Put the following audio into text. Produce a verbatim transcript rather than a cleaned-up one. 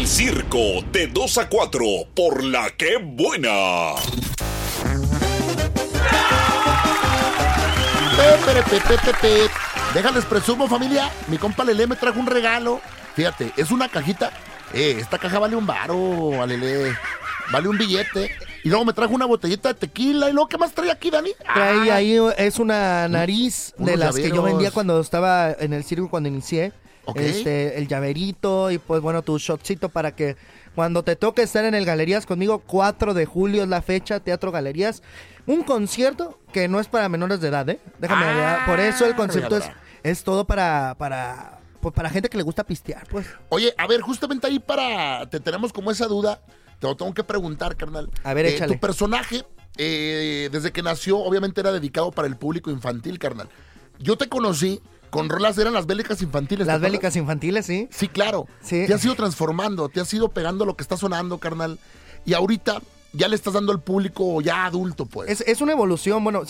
El Circo, de dos a cuatro, por La Que Buena. Pepe, pepe, pepe. Déjales presumo, familia. Mi compa Lele me trajo un regalo. Fíjate, es una cajita. Eh, esta caja vale un varo, Lele. Vale un billete. Y luego me trajo una botellita de tequila. ¿Y luego qué más trae aquí, Dani? Trae ah. ahí, es una nariz Unos de las llaveros. que yo vendía cuando estaba en el circo, cuando inicié. Okay. Este, el llaverito y pues bueno, tu shotcito para que cuando te toque estar en el Galerías conmigo, cuatro de julio es la fecha, Teatro Galerías. Un concierto que no es para menores de edad, ¿eh? Déjame ah, ver. Por eso el concepto es, es todo para, para, pues para gente que le gusta pistear, pues. Oye, a ver, justamente ahí para... Te tenemos como esa duda. Te lo tengo que preguntar, carnal. A ver, eh, échale. Tu personaje, eh, desde que nació, obviamente era dedicado para el público infantil, carnal. Yo te conocí con rolas, eran las bélicas infantiles. Las bélicas infantiles, sí. Sí, claro. Sí. Te has ido transformando, te has ido pegando lo que está sonando, carnal. Y ahorita ya le estás dando al público ya adulto, pues. Es, es una evolución, bueno,